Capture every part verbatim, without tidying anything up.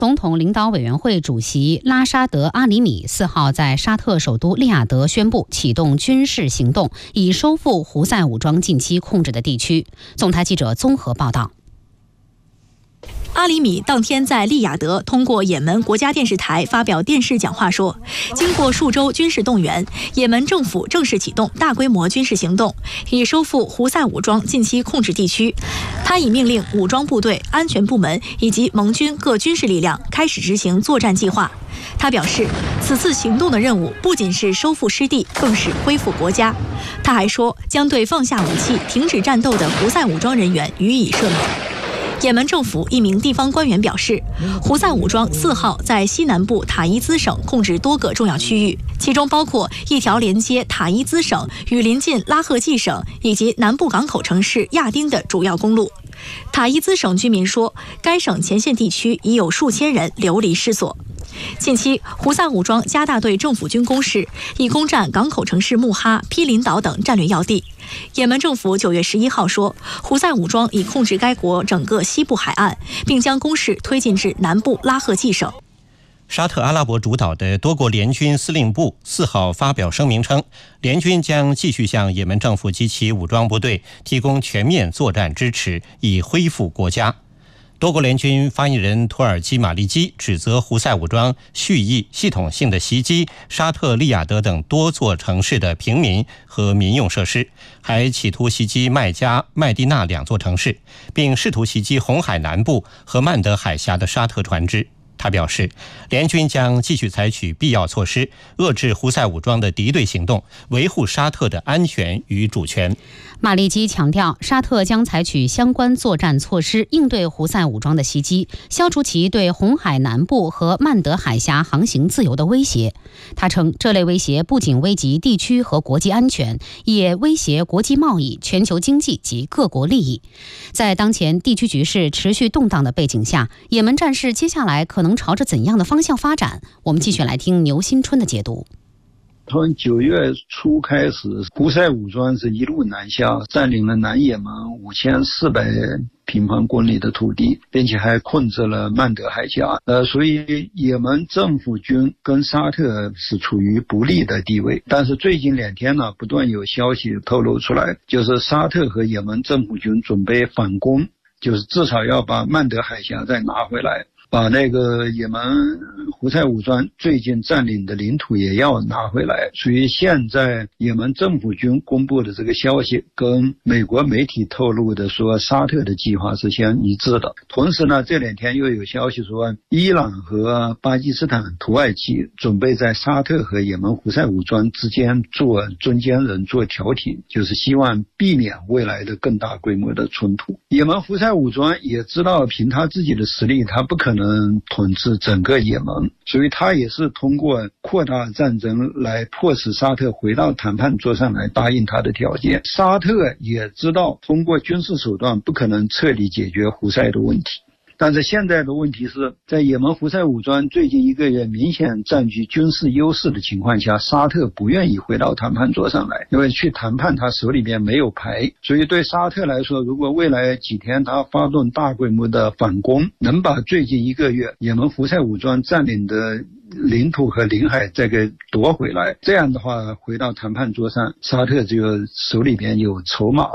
总统领导委员会主席拉沙德·阿里米四号在沙特首都利雅得宣布启动军事行动，以收复胡塞武装近期控制的地区。总台记者综合报道。 阿里米当天在利雅得通过也门国家电视台发表电视讲话说，经过数周军事动员，也门政府正式启动大规模军事行动，以收复胡塞武装近期控制地区。他已命令武装部队、安全部门以及盟军各军事力量开始执行作战计划。他表示，此次行动的任务不仅是收复失地，更是恢复国家。他还说，将对放下武器、停止战斗的胡塞武装人员予以赦免。也门政府一名地方官员表示，胡塞武装四号在西南部塔伊兹省控制多个重要区域，其中包括一条连接塔伊兹省与邻近拉赫季省以及南部港口城市亚丁的主要公路。塔伊兹省居民说，该省前线地区已有数千人流离失所。近期，胡塞武装加大对政府军攻势，以攻占港口城市穆哈、毗邻岛等战略要地。也门政府九月十一号说，胡塞武装已控制该国整个西部海岸，并将攻势推进至南部拉赫季省。 沙特阿拉伯主导的多国联军司令部四号发表声明称，联军将继续向也门政府及其武装部队提供全面作战支持，以恢复国家。多国联军发言人土耳其马利基指责胡塞武装蓄意系统性的袭击沙特利雅得等多座城市的平民和民用设施，还企图袭击麦加、麦地那两座城市，并试图袭击红海南部和曼德海峡的沙特船只。他表示，联军将继续采取必要措施，遏制胡塞武装的敌对行动，维护沙特的安全与主权。 马利基强调，沙特将采取相关作战措施，应对胡塞武装的袭击，消除其对红海南部和曼德海峡航行自由的威胁。他称，这类威胁不仅危及地区和国际安全，也威胁国际贸易、全球经济及各国利益。在当前地区局势持续动荡的背景下，也门战事接下来可能朝着怎样的方向发展？我们继续来听牛新春的解读。 从九月初开始，胡塞武装是一路南下，占领了南也门五千四百平方公里的土地，并且还控制了曼德海峡。呃，所以也门政府军跟沙特是处于不利的地位。但是最近两天呢，不断有消息透露出来，就是沙特和也门政府军准备反攻，就是至少要把曼德海峡再拿回来。把那个也门胡塞武装最近占领的领土也要拿回来，所以现在也门政府军公布的这个消息跟美国媒体透露的说沙特的计划是相一致的。同时呢，这两天又有消息说伊朗和巴基斯坦、土耳其准备在沙特和也门胡塞武装之间做中间人、做调停，就是希望避免未来的更大规模的冲突。也门胡塞武装也知道凭他自己的实力，他不可能能统治整个也门，所以他也是通过扩大战争来迫使沙特回到谈判桌上来答应他的条件。沙特也知道通过军事手段不可能彻底解决胡塞的问题，但是现在的问题是在也门胡塞武装最近一个月明显占据军事优势的情况下，沙特不愿意回到谈判桌上来，因为去谈判他手里面没有牌。所以对沙特来说，如果未来几天他发动大规模的反攻，能把最近一个月也门胡塞武装占领的领土和领海再给夺回来，这样的话回到谈判桌上，沙特就手里边有筹码了。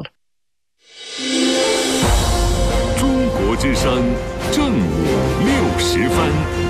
中国之声正午六时分，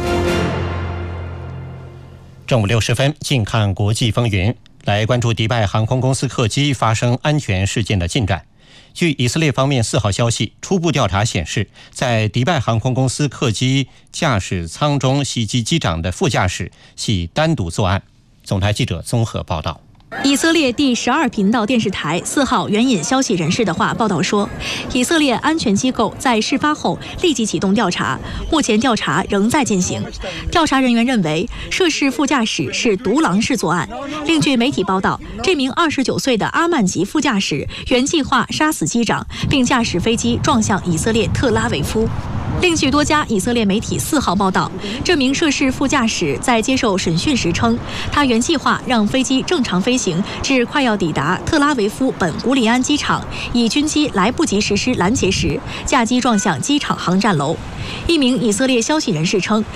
正午六十分，近看国际风云，来关注迪拜航空公司客机发生安全事件的进展。据以色列方面四号消息，初步调查显示，在迪拜航空公司客机驾驶舱中袭击机长的副驾驶系单独作案。总台记者综合报道。 以色列第十二频道电视台四号援引消息人士的话报道说，以色列安全机构在事发后立即启动调查，目前调查仍在进行。调查人员认为，涉事副驾驶是独狼式作案。另据媒体报道，这名二十九岁的阿曼籍副驾驶原计划杀死机长，并驾驶飞机撞向以色列特拉维夫。 另据多家以色列媒体四号报道，这名涉事副驾驶在接受审讯时称，他原计划让飞机正常飞行至快要抵达特拉维夫本古里安机场，以军机来不及实施拦截时，驾机撞向机场航站楼。一名以色列消息人士称，